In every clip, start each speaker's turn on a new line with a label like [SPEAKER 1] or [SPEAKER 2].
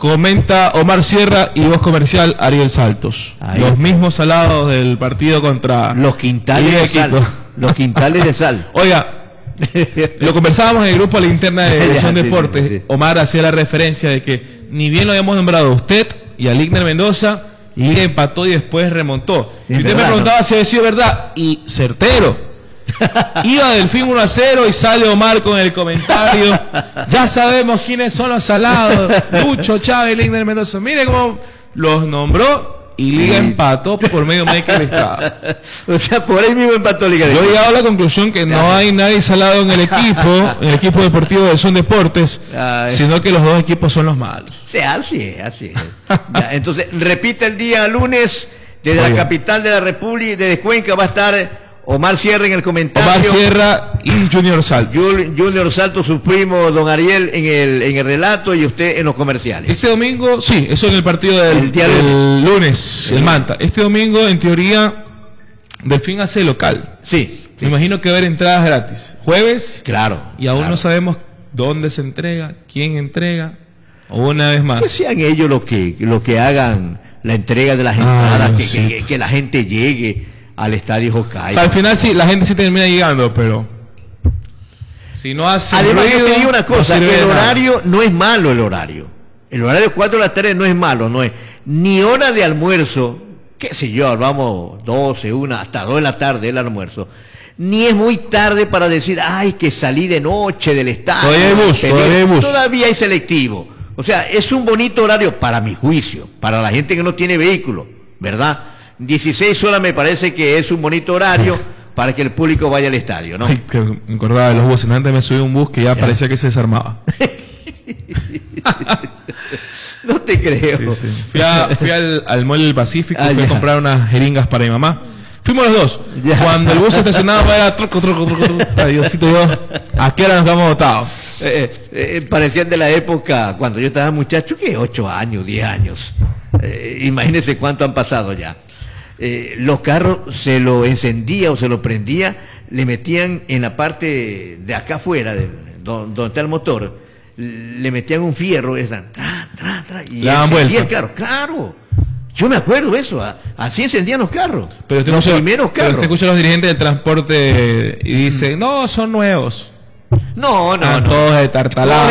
[SPEAKER 1] Comenta Omar Sierra y voz comercial Ariel Saltos.
[SPEAKER 2] Ahí
[SPEAKER 1] los
[SPEAKER 2] está.
[SPEAKER 1] mismos salados del partido contra
[SPEAKER 2] Los quintales de sal. Los quintales de sal.
[SPEAKER 1] Oiga, lo conversábamos en el grupo a la interna de Dirección
[SPEAKER 2] Sí,
[SPEAKER 1] Deportes.
[SPEAKER 2] sí, sí.
[SPEAKER 1] Omar hacía la referencia de que ni bien lo habíamos nombrado a usted y a Ligner Mendoza, Liga empató y después remontó. Y usted me preguntaba si había sido verdad, y certero. Iba Delfín 1-0 y sale Omar con el comentario: ya sabemos quiénes son los salados, Lucho Chávez, Ligner Mendoza. Mire cómo los nombró y Liga empató por medio de que estaba.
[SPEAKER 2] O sea, por ahí mismo empató Liga.
[SPEAKER 1] Yo he llegado a la conclusión que no hay nadie salado en el equipo deportivo de Son Deportes, sino que los dos equipos son los malos.
[SPEAKER 2] Sí, así es, así es. Ya, entonces, repite el día lunes, desde la capital de la República de Cuenca va a estar Omar Sierra en el comentario.
[SPEAKER 1] Omar Sierra y Junior Salto.
[SPEAKER 2] Junior Salto, su primo don Ariel en el relato y usted en los comerciales.
[SPEAKER 1] Este domingo, sí, eso en el partido del lunes, el Manta. Este domingo, en teoría, Delfín hace local.
[SPEAKER 2] Sí.
[SPEAKER 1] Me imagino que va a haber entradas gratis. Jueves.
[SPEAKER 2] Claro.
[SPEAKER 1] Y aún no sabemos dónde se entrega, quién entrega. Una vez más.
[SPEAKER 2] Que sean ellos los que hagan la entrega de las entradas, que la gente llegue al estadio Jocay.
[SPEAKER 1] O sea, al final sí, la gente sí termina llegando, pero si no hace
[SPEAKER 2] además
[SPEAKER 1] ruido,
[SPEAKER 2] yo te digo una cosa,
[SPEAKER 1] no
[SPEAKER 2] el horario no es malo, el horario 4 de la tarde no es malo, no es ni hora de almuerzo, qué sé yo, vamos 12, 1, hasta 2 de la tarde el almuerzo, ni es muy tarde para decir, ay, que salí de noche del estadio.
[SPEAKER 1] Todavía hay bus.
[SPEAKER 2] Todavía hay selectivo. O sea, es un bonito horario para mi juicio, para la gente que no tiene vehículo, ¿verdad? 16 horas me parece que es un bonito horario para que el público vaya al estadio, ¿no?
[SPEAKER 1] Ay, que me acordaba de los buses. Antes me subí a un bus que ya parecía que se desarmaba.
[SPEAKER 2] No te creo.
[SPEAKER 1] Sí, sí. Fui al Mall del Pacífico, fui a comprar unas jeringas para mi mamá. Fuimos los dos.
[SPEAKER 2] Ya.
[SPEAKER 1] Cuando el bus estacionaba era troco. Adiósito, yo. ¿A qué hora nos quedamos botados?
[SPEAKER 2] Parecían de la época cuando yo estaba muchacho, que 8 años, 10 años. Imagínense cuánto han pasado ya. Los carros se lo encendía o se lo prendía, le metían en la parte de acá afuera, donde está el motor, le metían un fierro, y encendía el carro. Claro, yo me acuerdo de eso, así encendían los carros.
[SPEAKER 1] Pero usted
[SPEAKER 2] los primeros carros.
[SPEAKER 1] Pero usted escucha a los dirigentes del transporte y dice, no, son nuevos.
[SPEAKER 2] No.
[SPEAKER 1] Todos de tartalado.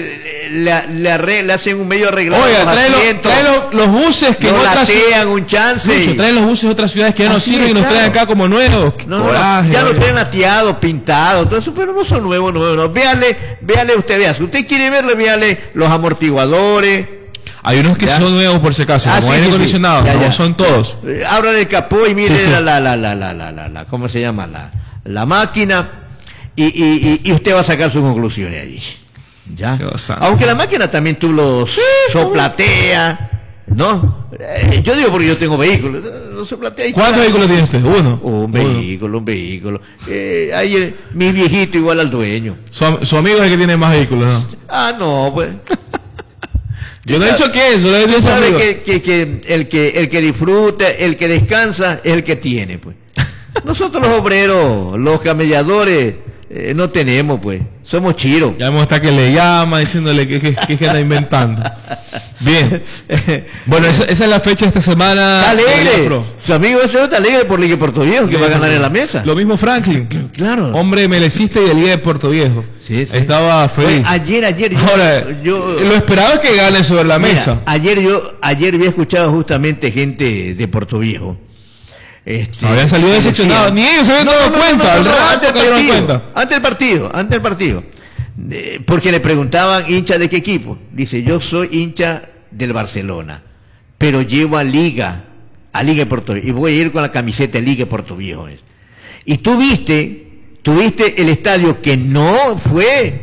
[SPEAKER 2] Le hacen un medio arreglado.
[SPEAKER 1] Oiga, traen los buses que
[SPEAKER 2] no latean un chance.
[SPEAKER 1] Mucho, traen los buses de otras ciudades que ya no sirven y nos traen acá como nuevos.
[SPEAKER 2] Ya los traen lateados, pintados, todo eso, pero no son nuevos. Véale usted, si usted quiere verle, véale los amortiguadores.
[SPEAKER 1] Hay unos que son nuevos por si acaso, como aire acondicionado, no son todos.
[SPEAKER 2] Ábrale el capó y mire ¿cómo se llama? La máquina. Y usted va a sacar sus conclusiones allí. ¿Ya? Aunque la máquina también tú los soplatea, ¿no? Yo digo porque yo tengo vehículos.
[SPEAKER 1] ¿Cuántos vehículos tiene usted? Uno.
[SPEAKER 2] Un vehículo. Ahí mi viejito igual al dueño.
[SPEAKER 1] Su amigo es el que tiene más vehículos, ¿no?
[SPEAKER 2] No, pues.
[SPEAKER 1] Yo no he dicho que eso, lo he dicho
[SPEAKER 2] sabe que el que disfruta, el que descansa, es el que tiene, pues. Nosotros los obreros, los camelladores, no tenemos, pues. Somos chiros.
[SPEAKER 1] Ya vemos hasta que le llama diciéndole que anda inventando. Bien. Bueno, esa es la fecha de esta semana.
[SPEAKER 2] Está alegre. Su amigo ese está alegre por Liga de Puerto Viejo, que va a ganar en la mesa.
[SPEAKER 1] Lo mismo Franklin.
[SPEAKER 2] Claro.
[SPEAKER 1] Hombre melecista y de Liga de Puerto Viejo.
[SPEAKER 2] Sí.
[SPEAKER 1] Estaba feliz.
[SPEAKER 2] Ayer.
[SPEAKER 1] Ahora, yo lo esperaba que gane sobre la mesa.
[SPEAKER 2] Ayer había escuchado justamente gente de Puerto Viejo.
[SPEAKER 1] Habían salido decepcionados, ni ellos se habían dado cuenta.
[SPEAKER 2] Antes del partido. Porque le preguntaban, hincha de qué equipo. Dice, yo soy hincha del Barcelona, pero llevo a Liga de Puerto Viejo, y voy a ir con la camiseta de Liga de Puerto Viejo. Y tuviste el estadio que no fue,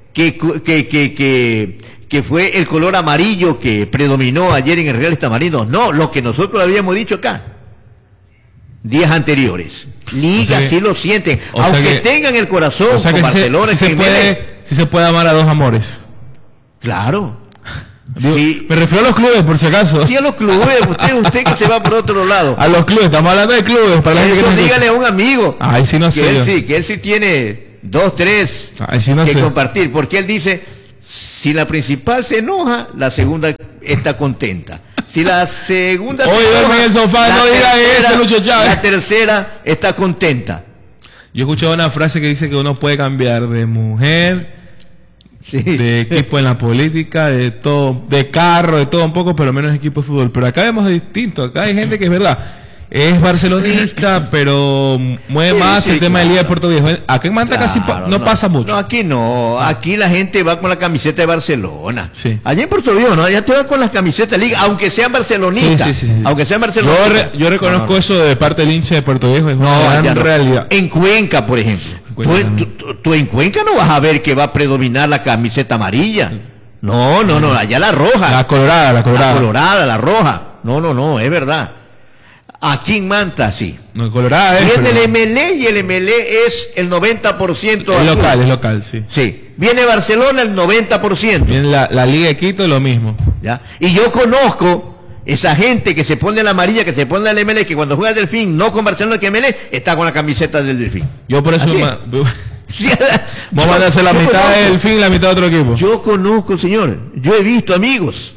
[SPEAKER 2] que fue el color amarillo que predominó ayer en el Real Estamarindo. No, lo que nosotros habíamos dicho acá días anteriores. Liga sí lo sienten, aunque tengan el corazón con Barcelona.
[SPEAKER 1] Si se puede amar a dos amores.
[SPEAKER 2] Claro.
[SPEAKER 1] Sí. Me refiero a los clubes, por si acaso.
[SPEAKER 2] Sí, a los clubes. Usted que se va por otro lado.
[SPEAKER 1] A los clubes, estamos hablando de clubes. Para
[SPEAKER 2] eso dígale a un amigo.
[SPEAKER 1] Ay, sí, no sé.
[SPEAKER 2] Que él sí tiene 2, 3
[SPEAKER 1] que
[SPEAKER 2] compartir. Porque él dice, si la principal se enoja, la segunda está contenta. Si la segunda...
[SPEAKER 1] Hoy duerme en el sofá, no diga eso, Lucho Chávez.
[SPEAKER 2] La tercera está contenta.
[SPEAKER 1] Yo he escuchado una frase que dice que uno puede cambiar de mujer,
[SPEAKER 2] Sí.
[SPEAKER 1] de equipo en la política, de todo, de carro, de todo un poco, pero menos equipo de fútbol. Pero acá vemos distinto. Acá hay gente que es verdad, es barcelonista, pero mueve más el tema de Liga de Puerto Viejo. Acá en Manta casi no pasa mucho.
[SPEAKER 2] No, aquí no. Aquí la gente va con la camiseta de Barcelona.
[SPEAKER 1] Sí.
[SPEAKER 2] Allá en Puerto Viejo, ¿no? Allá te va con las camisetas de Liga, aunque sean barcelonistas.
[SPEAKER 1] Sí.
[SPEAKER 2] Aunque sean barcelonistas.
[SPEAKER 1] Yo reconozco eso de parte del hincha de Puerto Viejo, es una gran realidad.
[SPEAKER 2] En Cuenca, por ejemplo. Tú en Cuenca no vas a ver que va a predominar la camiseta amarilla. No, allá la roja.
[SPEAKER 1] La colorada.
[SPEAKER 2] La roja. No, es verdad. Aquí en Manta, sí.
[SPEAKER 1] No, colorada es.
[SPEAKER 2] Viene el MLE y el MLE es el 90%.
[SPEAKER 1] Es local, sí.
[SPEAKER 2] Sí. Viene Barcelona el 90%.
[SPEAKER 1] Viene la Liga de Quito, lo mismo.
[SPEAKER 2] ¿Ya? Y yo conozco esa gente que se pone la amarilla, que se pone el MLE, que cuando juega el Delfín, no con Barcelona, que MLE, está con la camiseta del Delfín.
[SPEAKER 1] Yo por eso...
[SPEAKER 2] Sí.
[SPEAKER 1] Vamos a hacer la mitad del Delfín y la mitad de otro equipo.
[SPEAKER 2] Yo conozco, señor. Yo he visto amigos.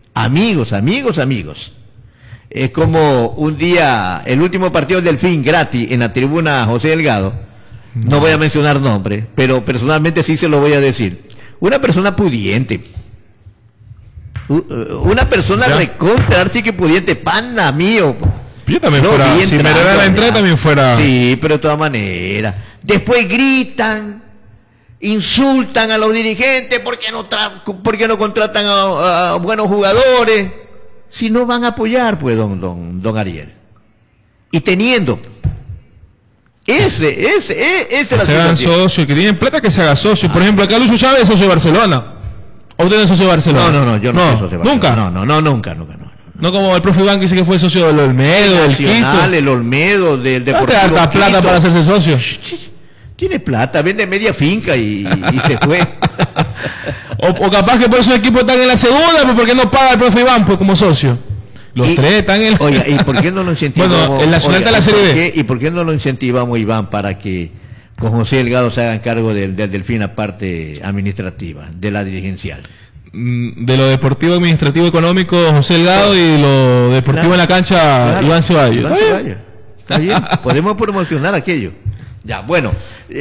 [SPEAKER 2] Es como un día, el último partido del Delfín gratis en la tribuna José Delgado. No voy a mencionar nombre, pero personalmente sí se lo voy a decir. Una persona pudiente. Una persona recontra archique pudiente, pana mío.
[SPEAKER 1] Yo también fuera, si me da la entrada también fuera.
[SPEAKER 2] Sí, pero de todas maneras. Después gritan, insultan a los dirigentes porque no contratan a buenos jugadores. Si no van a apoyar, pues, don Ariel. Y teniendo. Ese es la
[SPEAKER 1] situación. Se hagan socio, que tienen plata que se haga socio. Por ejemplo, acá Lucho Chávez es socio de Barcelona. ¿O usted es socio de Barcelona?
[SPEAKER 2] No, yo no soy socio de Barcelona.
[SPEAKER 1] ¿Nunca?
[SPEAKER 2] Nunca.
[SPEAKER 1] No como el profe Iván que dice que fue socio del Olmedo, del Quito.
[SPEAKER 2] El Olmedo, del Deportivo
[SPEAKER 1] Quito. ¿Te plata para hacerse socio?
[SPEAKER 2] Tiene plata, vende media finca y se fue.
[SPEAKER 1] o capaz que por esos equipos están en la segunda, pero ¿por qué no paga el profe Iván pues, como socio? Los tres están en...
[SPEAKER 2] Oiga, ¿y por qué no lo incentivamos?
[SPEAKER 1] Bueno, el Nacional de la Serie B.
[SPEAKER 2] ¿Y por qué no lo incentivamos, Iván, para que con José Delgado se hagan cargo del Delfín, la parte administrativa, de la dirigencial?
[SPEAKER 1] De lo deportivo, administrativo, económico, José Delgado, y lo deportivo en la cancha, Iván Ceballos.
[SPEAKER 2] Está bien, podemos promocionar aquello. Ya, bueno,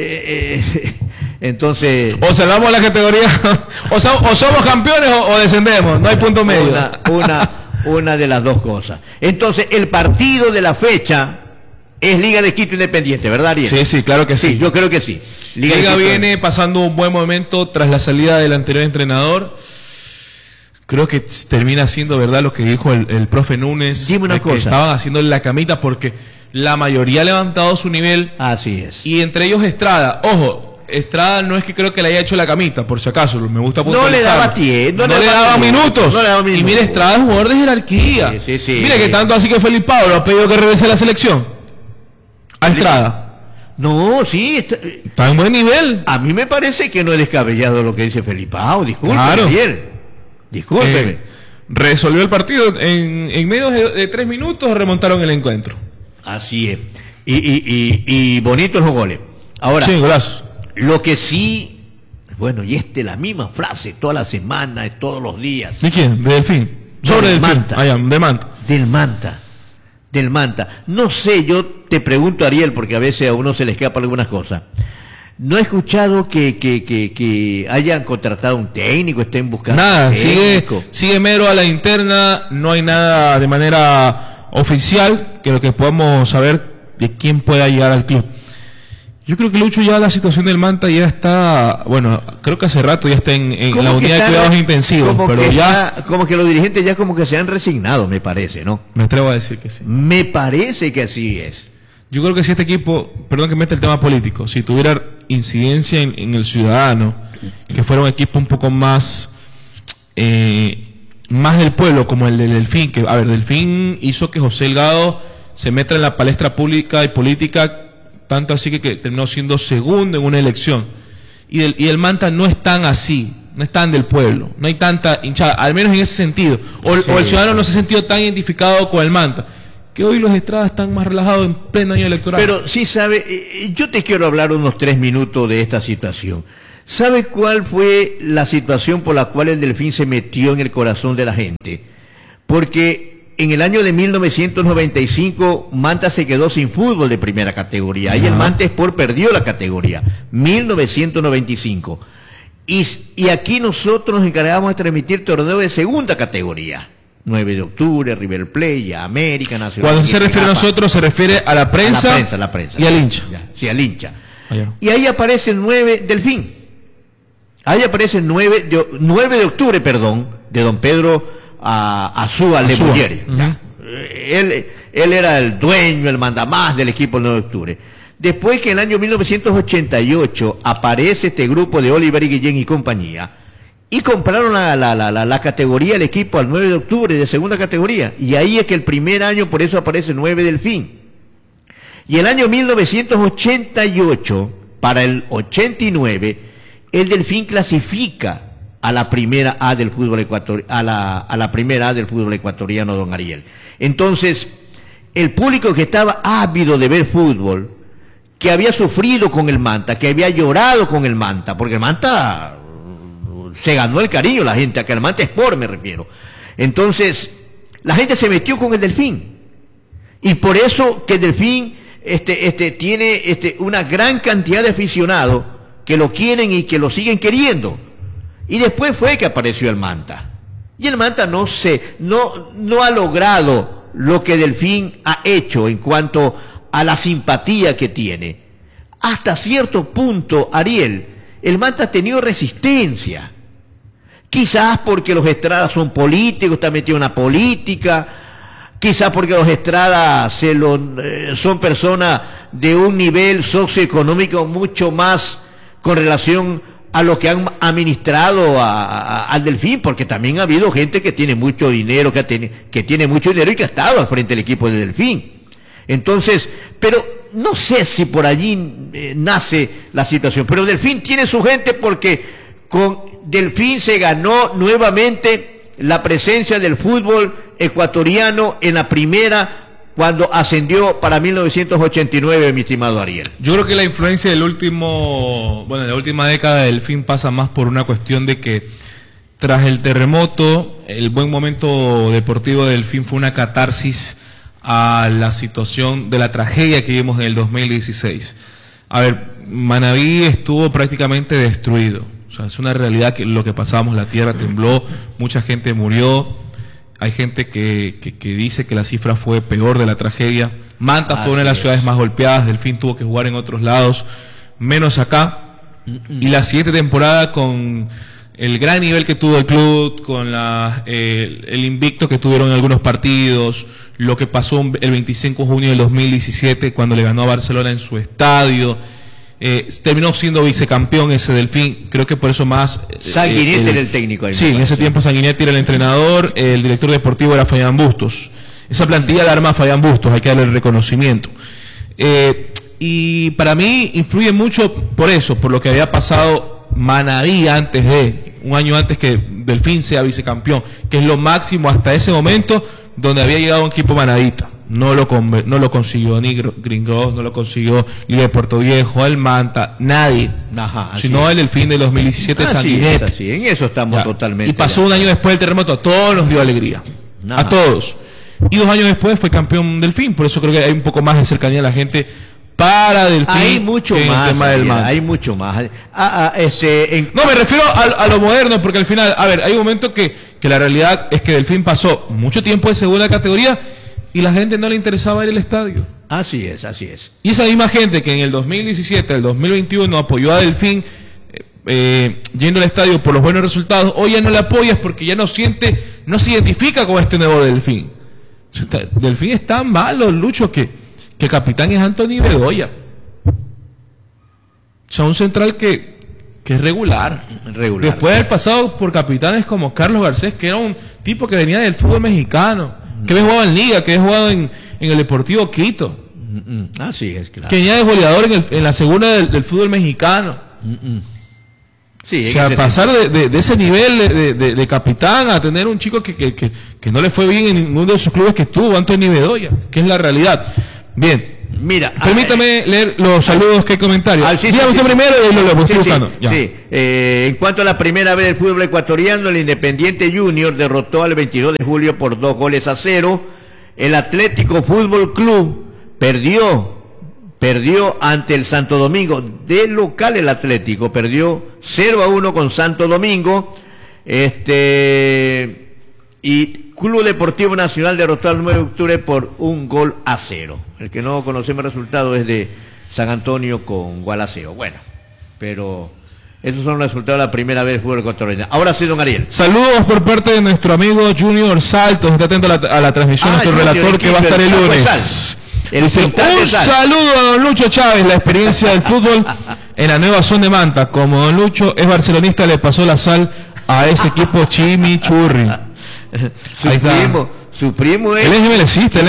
[SPEAKER 2] entonces...
[SPEAKER 1] O salvamos la categoría, o somos campeones o descendemos, no hay punto medio.
[SPEAKER 2] Una de las dos cosas. Entonces, el partido de la fecha es Liga de Quito Independiente, ¿verdad, Ariel?
[SPEAKER 1] Sí, claro que sí.
[SPEAKER 2] Sí, yo creo que sí.
[SPEAKER 1] Liga viene pasando un buen momento tras la salida del anterior entrenador. Creo que termina siendo verdad lo que dijo el profe Núñez.
[SPEAKER 2] Dime una cosa.
[SPEAKER 1] Que estaban haciéndole la camita porque la mayoría ha levantado su nivel.
[SPEAKER 2] Así es.
[SPEAKER 1] Y entre ellos Estrada. Ojo, Estrada no es que creo que le haya hecho la camita, por si acaso, me gusta puntualizar.
[SPEAKER 2] No le daba tiempo,
[SPEAKER 1] no le daba minutos. Y mire, Estrada es un jugador de jerarquía.
[SPEAKER 2] Sí.
[SPEAKER 1] Mire que tanto así que Felipe Pablo ha pedido que regrese a la selección. A Estrada.
[SPEAKER 2] No, sí.
[SPEAKER 1] Está en buen nivel.
[SPEAKER 2] A mí me parece que no es descabellado lo que dice Felipe Pablo. Discúlpeme,
[SPEAKER 1] claro.
[SPEAKER 2] Discúlpeme.
[SPEAKER 1] Resolvió el partido. En menos de 3 minutos remontaron el encuentro.
[SPEAKER 2] Así es. Y bonito los goles. Ahora.
[SPEAKER 1] Sí, gracias.
[SPEAKER 2] Lo que sí, bueno, y la misma frase toda la semana, todos los días.
[SPEAKER 1] ¿De quién? ¿De Delfín? Sobre Delfín.
[SPEAKER 2] Manta.
[SPEAKER 1] De Manta.
[SPEAKER 2] Del Manta. No sé, yo te pregunto, Ariel, porque a veces a uno se le escapa algunas cosas. No he escuchado que hayan contratado un técnico, estén buscando
[SPEAKER 1] nada,
[SPEAKER 2] un técnico.
[SPEAKER 1] Sigue mero a la interna, no hay nada de manera oficial que lo que podamos saber de quién pueda llegar al club. Yo creo que Lucho ya la situación del Manta ya está, bueno, creo que hace rato ya está en la unidad de cuidados intensivos, pero ya...
[SPEAKER 2] como que los dirigentes ya como que se han resignado, me parece, ¿no?
[SPEAKER 1] Me atrevo a decir que sí.
[SPEAKER 2] Me parece que así es.
[SPEAKER 1] Yo creo que si este equipo, perdón que meta el tema político, si tuviera incidencia en el ciudadano, que fuera un equipo un poco más del pueblo, como el del Delfín, que, a ver, Delfín hizo que José Delgado se meta en la palestra pública y política, tanto así que terminó siendo segundo en una elección. Y el Manta no es tan así, no es tan del pueblo, no hay tanta hinchada, al menos en ese sentido. O el ciudadano no se ha sentido tan identificado con el Manta, que hoy los Estradas están más relajados en pleno año electoral.
[SPEAKER 2] Pero sí sabe, yo te quiero hablar unos 3 minutos de esta situación. ¿Sabe cuál fue la situación por la cual el Delfín se metió en el corazón de la gente? Porque en el año de 1995 Manta se quedó sin fútbol de primera categoría. Ahí el Manta Sport perdió la categoría, 1995. Y aquí nosotros nos encargamos de transmitir torneo de segunda categoría. 9 de octubre, River Plate, América Nacional.
[SPEAKER 1] Cuando se refiere a nosotros, se refiere a la prensa,
[SPEAKER 2] la prensa
[SPEAKER 1] y al hincha.
[SPEAKER 2] Sí, al hincha. Y ahí aparece el 9 Delfín. Ahí aparece el 9 de octubre, perdón, de don Pedro Azúa Lemuñeri. Él era el dueño, el mandamás del equipo del 9 de octubre. Después que en el año 1988 aparece este grupo de Oliver y Guillén y compañía, y compraron la categoría del equipo al 9 de octubre de segunda categoría. Y ahí es que el primer año, por eso aparece 9 Delfín. Y el año 1988, para el 89, el Delfín clasifica a la primera A del fútbol ecuatoriano, a la primera A del fútbol ecuatoriano, don Ariel. Entonces, el público que estaba ávido de ver fútbol, que había sufrido con el Manta, que había llorado con el Manta, porque el Manta se ganó el cariño la gente, a que el Manta Sport me refiero. Entonces, la gente se metió con el Delfín. Y por eso que el Delfín tiene una gran cantidad de aficionados que lo quieren y que lo siguen queriendo. Y después fue que apareció el Manta. Y el Manta no ha logrado lo que Delfín ha hecho en cuanto a la simpatía que tiene. Hasta cierto punto, Ariel, el Manta ha tenido resistencia. Quizás porque los Estradas son políticos, está metido en la política, quizás porque los Estradas son personas de un nivel socioeconómico mucho más con relación a lo que han administrado al Delfín, porque también ha habido gente que tiene mucho dinero, que tiene mucho dinero y que ha estado al frente del equipo de Delfín. Entonces, pero no sé si por allí nace la situación, pero Delfín tiene su gente porque con Delfín se ganó nuevamente la presencia del fútbol ecuatoriano en la primera cuando ascendió para 1989, mi estimado Ariel.
[SPEAKER 1] Yo creo que la influencia de la última década de Delfín pasa más por una cuestión de que tras el terremoto, el buen momento deportivo de Delfín fue una catarsis a la situación de la tragedia que vimos en el 2016. A ver, Manabí estuvo prácticamente destruido. O sea, es una realidad que lo que pasamos, la tierra tembló, mucha gente murió. Hay gente que dice que la cifra fue peor de la tragedia. Manta fue una de las ciudades más golpeadas. Delfín tuvo que jugar en otros lados, menos acá. Y la siguiente temporada, con el gran nivel que tuvo el club, con el invicto que tuvieron en algunos partidos, lo que pasó el 25 de junio del 2017 cuando le ganó a Barcelona en su estadio, terminó siendo vicecampeón ese Delfín. Creo que por eso más
[SPEAKER 2] Sanguinetti era el técnico ahí.
[SPEAKER 1] Sí, en ese tiempo Sanguinetti era el entrenador, el director deportivo era Fabián Bustos. Esa plantilla la arma Fabián Bustos, hay que darle el reconocimiento. Y para mí influye mucho por eso, por lo que había pasado Manabí un año antes que Delfín sea vicecampeón, que es lo máximo hasta ese momento donde había llegado un equipo manabita. No lo consiguió ni Gringos, no lo consiguió Liga de Puerto Viejo, el Manta, nadie. Sino el Delfín de 2017, Sanguinetti.
[SPEAKER 2] Así, en eso estamos totalmente.
[SPEAKER 1] Y pasó un año después del terremoto, a todos nos dio alegría. A todos. Y 2 años después fue campeón Delfín, por eso creo que hay un poco más de cercanía a la gente para Delfín.
[SPEAKER 2] Hay mucho más, hay mucho más.
[SPEAKER 1] No, me refiero a lo moderno, porque al final, a ver, hay un momento que la realidad es que Delfín pasó mucho tiempo en segunda categoría y la gente no le interesaba ir al estadio.
[SPEAKER 2] Así es, así es.
[SPEAKER 1] Y esa misma gente que en el 2017, el 2021 apoyó a Delfín yendo al estadio por los buenos resultados, hoy ya no le apoyas porque ya no se identifica con este nuevo Delfín. Delfín es tan malo, Lucho, que el capitán es Anthony Bedoya. O sea, un central que es regular. Después de haber pasado por capitanes como Carlos Garcés, que era un tipo que venía del fútbol mexicano, que había jugado en Liga, que había jugado en el Deportivo Quito.
[SPEAKER 2] Así es, claro.
[SPEAKER 1] Que venía de goleador en la segunda del fútbol mexicano.
[SPEAKER 2] Sí,
[SPEAKER 1] o sea, pasar de ese nivel de capitán a tener un chico que no le fue bien en ninguno de sus clubes que estuvo, Anthony Bedoya, que es la realidad. Bien,
[SPEAKER 2] Mira,
[SPEAKER 1] permítame leer los saludos que hay comentarios. Dígame usted primero y lo estoy buscando.
[SPEAKER 2] En cuanto a la primera vez del fútbol ecuatoriano, el Independiente Junior derrotó al 22 de julio por 2-0. El Atlético Fútbol Club perdió ante el Santo Domingo. De local el Atlético perdió 0-1 con Santo Domingo. Y Club Deportivo Nacional derrotó al 9 de octubre por 1-0. El que no conocemos el resultado es de San Antonio con Gualaceo. Bueno, pero esos son los resultados de la primera vez del fútbol ecuatoriano. Ahora sí, don Ariel.
[SPEAKER 1] Saludos por parte de nuestro amigo Junior Saltos. Está atento a la transmisión, nuestro relator que va a estar el lunes. Un saludo a don Lucho Chávez, la experiencia del fútbol en la nueva zona de Manta. Como don Lucho es barcelonista, le pasó la sal a ese equipo Chimichurri.
[SPEAKER 2] Su primo es...
[SPEAKER 1] Él es MLCista.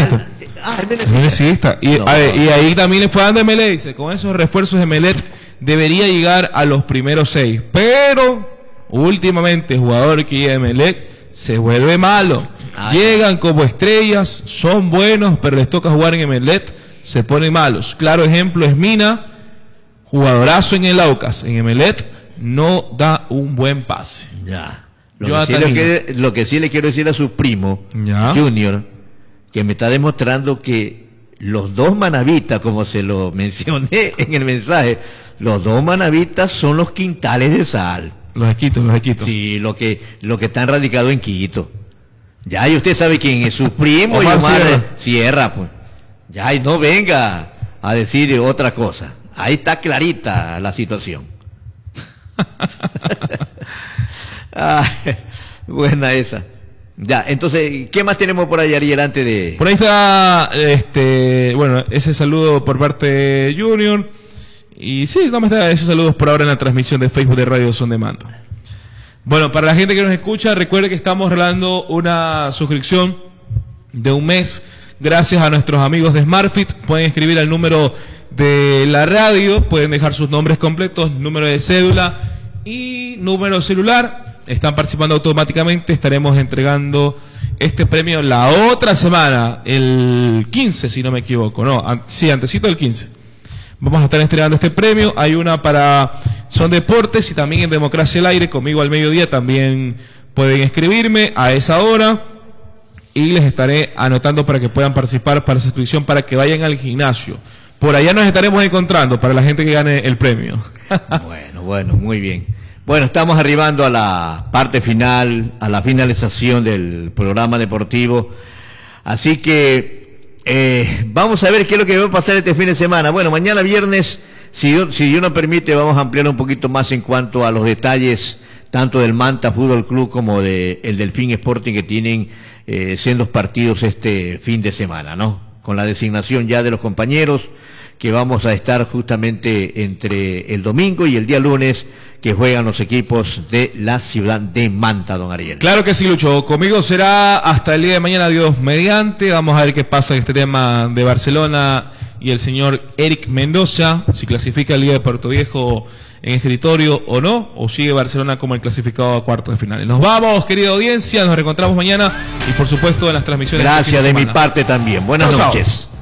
[SPEAKER 1] Y ahí también le fue dando Emelec. Dice, con esos refuerzos de Emelec debería llegar a los primeros 6. Pero últimamente el jugador que llega a Emelec se vuelve malo. Llegan como estrellas, son buenos, pero les toca jugar en Emelec, se ponen malos. Claro ejemplo es Mina, jugadorazo en el Aucas. En Emelec no da un buen pase.
[SPEAKER 2] Ya. Lo que sí le quiero decir a su primo, Junior, que me está demostrando que los dos manavitas, como se lo mencioné en el mensaje, los dos manavitas son los quintales de sal.
[SPEAKER 1] Los Equitos.
[SPEAKER 2] Sí, lo que están radicados en Quito. Ya, y usted sabe quién es su primo, y Omar Sierra, pues. Ya, y no venga a decir otra cosa. Ahí está clarita la situación. Buena esa. Ya, entonces, ¿qué más tenemos por ahí, Ariel, antes de...?
[SPEAKER 1] Por ahí está, bueno, ese saludo por parte de Junior. Y sí, no me está esos saludos por ahora en la transmisión de Facebook de Radio Son de Manta. Bueno, para la gente que nos escucha, recuerde que estamos regalando una suscripción de un mes gracias a nuestros amigos de SmartFit. Pueden escribir al número de la radio, pueden dejar sus nombres completos, número de cédula y número celular. Están participando automáticamente. Estaremos entregando este premio la otra semana, el 15, si no me equivoco. No, sí, antesito del 15. Vamos a estar entregando este premio. Hay una para Son Deportes y también en Democracia al Aire, conmigo al mediodía. También pueden escribirme a esa hora y les estaré anotando para que puedan participar para esa suscripción, para que vayan al gimnasio. Por allá nos estaremos encontrando para la gente que gane el premio.
[SPEAKER 2] Bueno, muy bien. Bueno, estamos arribando a la parte final, a la finalización del programa deportivo. Así que vamos a ver qué es lo que va a pasar este fin de semana. Bueno, mañana viernes, si Dios nos permite, vamos a ampliar un poquito más en cuanto a los detalles, tanto del Manta Fútbol Club como del Delfín Sporting, que tienen sendos partidos este fin de semana, ¿no? Con la designación ya de los compañeros, que vamos a estar justamente entre el domingo y el día lunes, que juegan los equipos de la ciudad de Manta, don Ariel.
[SPEAKER 1] Claro que sí, Lucho. Conmigo será hasta el día de mañana, Dios mediante. Vamos a ver qué pasa en este tema de Barcelona y el señor Eric Mendoza, si clasifica el Liga de Puerto Viejo en este territorio o no, o sigue Barcelona como el clasificado a cuartos de finales. Nos vamos, querida audiencia, nos reencontramos mañana y por supuesto en las transmisiones.
[SPEAKER 2] Gracias de mi parte también. Buenas noches.